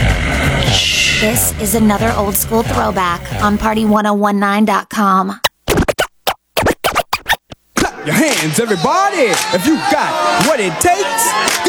This is another old school throwback on Party1019.com. Clap your hands, everybody, if you got what it takes.